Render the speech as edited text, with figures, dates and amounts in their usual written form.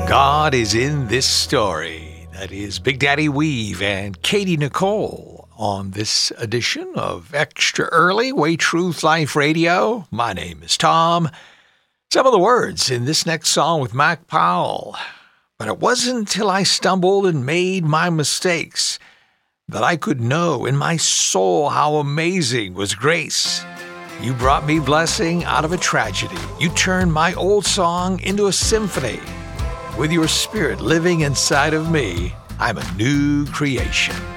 God is in this story. That is Big Daddy Weave and Katie Nicole on this edition of Extra Early Way Truth Life Radio. My name is Tom. Some of the words in this next song with Mac Powell. But it wasn't until I stumbled and made my mistakes that I could know in my soul how amazing was grace. You brought me blessing out of a tragedy. You turned my old song into a symphony. With your spirit living inside of me, I'm a new creation.